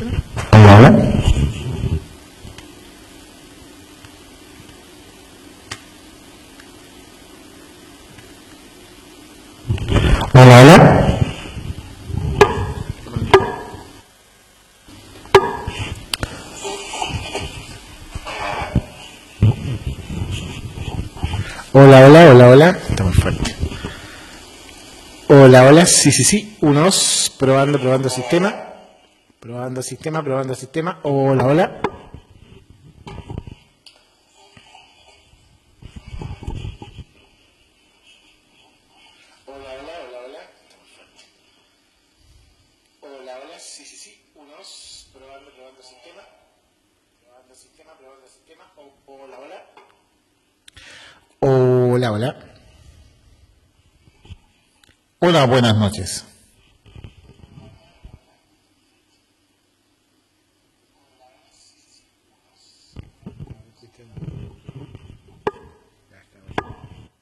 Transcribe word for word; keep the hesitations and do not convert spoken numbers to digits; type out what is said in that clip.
Hola, hola. Hola, hola. Hola, hola, hola, hola. Está muy fuerte. Hola, hola. Sí, sí, sí. Uno, dos. Probando, probando sistema. Probando sistema, probando sistema. Hola, hola. Hola, hola, hola, hola. Está muy fuerte. Hola, hola. Sí, sí, sí. Uno, dos. Probando, probando sistema. Probando sistema, probando sistema. Hola, hola. Hola, hola. Hola, buenas noches.